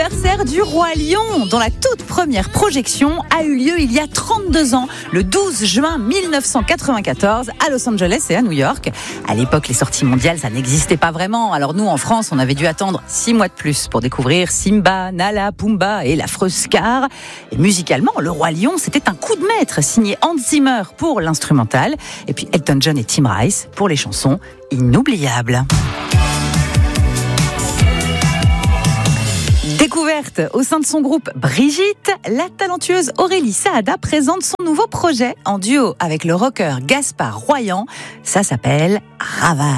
l'anniversaire du Roi Lion, dont la toute première projection a eu lieu il y a 32 ans, le 12 juin 1994, à Los Angeles et à New York. À l'époque, les sorties mondiales, ça n'existait pas vraiment. Alors nous, en France, on avait dû attendre 6 mois de plus pour découvrir Simba, Nala, Pumba et l'affreux Scar. Et musicalement, le Roi Lion, c'était un coup de maître, signé Hans Zimmer pour l'instrumental, et puis Elton John et Tim Rice pour les chansons inoubliables. Découverte au sein de son groupe Brigitte, la talentueuse Aurélie Saada présente son nouveau projet en duo avec le rocker Gaspard Royan. Ça s'appelle Ravage.